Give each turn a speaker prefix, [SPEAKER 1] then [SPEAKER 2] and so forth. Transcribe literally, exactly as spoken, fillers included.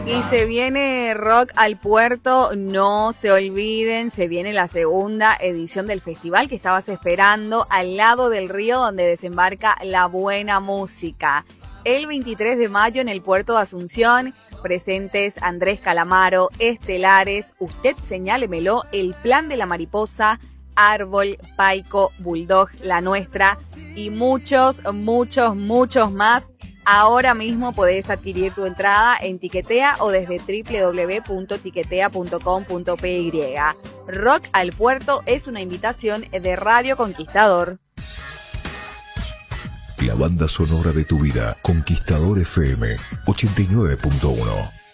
[SPEAKER 1] Y se viene Rock al Puerto, no se olviden, se viene la segunda edición del festival que estabas esperando, al lado del río donde desembarca la buena música. El veintitrés de mayo en el puerto de Asunción, presentes Andrés Calamaro, Estelares, Usted Señálemelo, El Plan de la Mariposa, Árbol, Paico, Bulldog, La Nuestra y muchos, muchos, muchos más. Ahora mismo podés adquirir tu entrada en Tiquetea o desde doble u doble u doble u punto tiquetea punto com punto pe y. Rock al Puerto es una invitación de Radio Conquistador.
[SPEAKER 2] La banda sonora de tu vida, Conquistador F M ochenta y nueve punto uno.